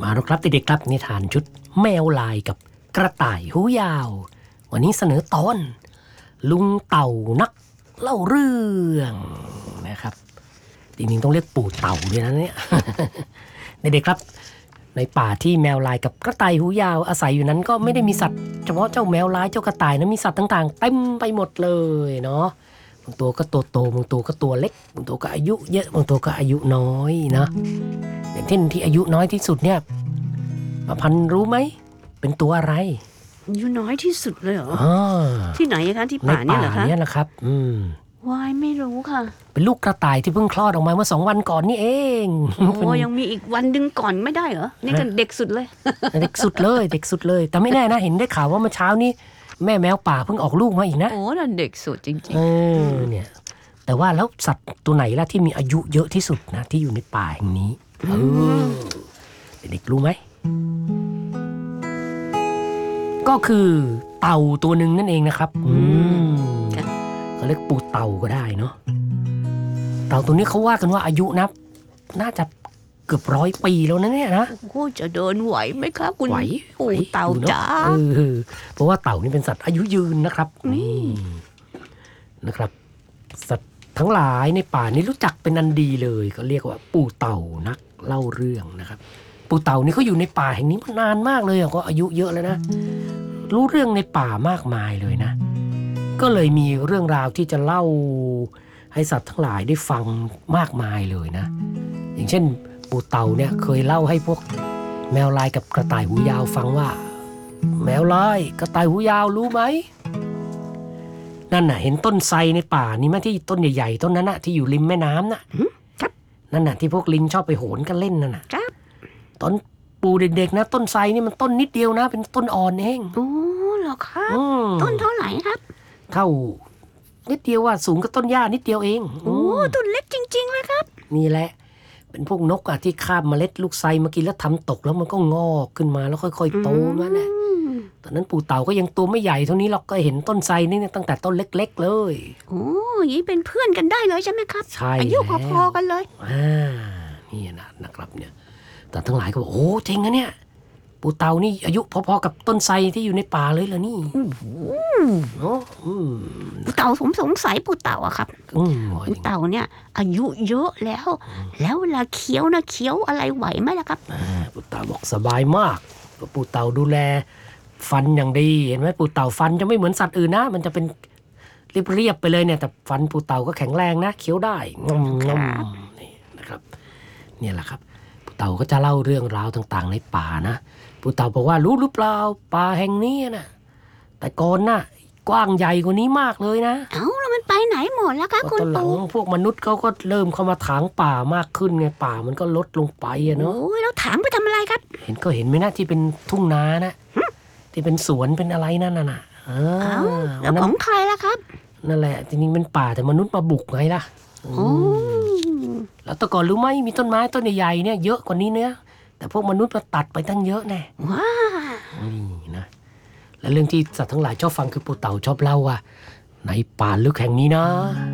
มาแล้วครับเด็กๆครับนิทานชุดแมวลายกับกระต่ายหูยาววันนี้เสนอตอนลุงเต่านักเล่าเรื่องนะครับจริงๆต้องเรียกปู่เต่าด้วยนะเนี่ย เด็กๆครับในป่าที่แมวลายกับกระต่ายหูยาวอาศัยอยู่นั้นก็ไม่ได้มีสัตว์เฉพาะเจ้าแมวลายเจ้ากระต่ายนะมีสัตว์ต่างๆเต็มไปหมดเลยเนาะบางตัวก็ตัวโตบางตัวก็ตัวเล็กบางตัวก็อายุเยอะบางตัวก็อายุน้อยนะอย่างเช่นที่อายุน้อยที่สุดเนี่ยป้าพันธุ์รู้ไหมเป็นตัวอะไรอายุน้อยที่สุดเลยเหรอที่ไหนคะที่ป่าเนี่ยเหรอคะเนี่ยนะครับวายไม่รู้ค่ะเป็นลูกกระต่ายที่เพิ่งคลอดออกมาเมื่อ2 วันก่อนนี่เองโอ้ยังมีอีกวันดึงก่อนไม่ได้เหรอนี่ก็เด็กสุดเลยเด็กสุดเลยแต่ไม่แน่นะเห็นได้ข่าวว่าเมื่อเช้านี้แม่แมวป่าเพิ่งออกลูกมาอีกนะโอ้นั่นเด็กสุดจริงๆเนี่ยแต่ว่าแล้วสัตว์ตัวไหนล่ะที่มีอายุเยอะที่สุดนะที่อยู่ในป่าแห่งนี้เด็กรู้ไหมก็คือเต่าตัวหนึ่งนั่นเองนะครับเขาเรียกปู่เต่าก็ได้เนาะเต่าตัวนี้เขาว่ากันว่าอายุนะน่าจะเกือบ100 ปีแล้วนะเนี่ยนะโอ้จะเดินไหวไหมครับคุณปู่เต่าจ๋าเพราะว่าเต่านี่เป็นสัตว์อายุยืนนะครับนี่นะครับสัตว์ทั้งหลายในป่านี้รู้จักเป็นอันดีเลยเขาเรียกว่าปู่เต่านักเล่าเรื่องนะครับปู่เต่านี่เขาอยู่ในป่าแห่งนี้มานานมากเลยก็อายุเยอะแล้วนะรู้เรื่องในป่ามากมายเลยนะก็เลยมีเรื่องราวที่จะเล่าให้สัตว์ทั้งหลายได้ฟังมากมายเลยนะอย่างเช่นปู่เต่าเนี่ยเคยเล่าให้พวกแมวลายกับกระต่ายหูยาวฟังว่าแมวลายกระต่ายหูยาวรู้ไหมนั่นน่ะเห็นต้นไทรในป่านี่ไหมที่ต้นใหญ่ๆต้นนั้นน่ะที่อยู่ริมแม่น้ำน่ะนั่นน่ะที่พวกลิงชอบไปโหนกันเล่นนั่นน่ะตอนปู่เด็กๆนะต้นไทรนี่มันต้นนิดเดียวนะเป็นต้นอ่อนเองโอ้เหรอครับต้นเท่าไหร่ครับเท่านิดเดียวว่าสูงกับต้นหญ้านิดเดียวเองโอ้ต้นเล็กจริงๆเลยครับนี่แหละเป็นพวกนกอ่ะที่คาบเมล็ดลูกไทรมากินแล้วทำตกแล้วมันก็งอกขึ้นมาแล้วค่อยๆโตมาแหละตอนนั้นปู่เต่าก็ยังตัวไม่ใหญ่เท่านี้เราก็เห็นต้นไทรนี่ตั้งแต่ต้นเล็กๆเลยโอ้ยเป็นเพื่อนกันได้เลยใช่ไหมครับใช่อายุพอๆกันเลยนี่นะครับเนี่ยแต่ทั้งหลายก็บอกโอ้จริงนะเนี่ยปู่เต่านี่อายุพอๆกับต้นไทรที่อยู่ในป่าเลยเหรอนี่เนาะปู่เต่าผมสงสัยปู่เต่าอะครับปู่เต่าเนี่ยอายุเยอะแล้วเวลาเคี้ยวนะเคี้ยวอะไรไหวไหมล่ะครับปู่เต่าบอกสบายมากปู่เต่าดูแลฟันอย่างดีเห็นไหมปู่เต่าฟันจะไม่เหมือนสัตว์อื่นนะมันจะเป็นเรียบไปเลยเนี่ยแต่ฟันปู่เต่าก็แข็งแรงนะเคี้ยวได้งอมนี่นะครับเนี่ยแหละครับปู่เต่าก็จะเล่าเรื่องราวต่างๆในป่านะปู่เต่าบอกว่ารู้หรือเปล่าป่าแห่งนี้นะแต่ก่อนน่ะกว้างใหญ่กว่านี้มากเลยนะแล้วมันไปไหนหมดแล้วคะคุณปู่พวกมนุษย์เขาก็เริ่มเข้ามาถางป่ามากขึ้นไงป่ามันก็ลดลงไปเนาะโอ้ยแล้วถางไปทำอะไรครับเห็นไหมนะที่เป็นทุ่งนานะที่เป็นสวนเป็นอะไรนั่นน่ะแล้วของใครล่ะครับนั่นแหละจริงๆเป็นป่าแต่มนุษย์มาบุกไงล่ะแล้วแต่ก่อนรู้ไหมมีต้นไม้ต้นใหญ่ๆเนี่ยเยอะกว่านี้เนี่ยแต่พวกมนุษย์มาตัดไปตั้งเยอะแน่ว้านี่นะและเรื่องที่สัตว์ทั้งหลายชอบฟังคือปู่เต่าชอบเล่าว่าในป่าลึกแห่งนี้นะ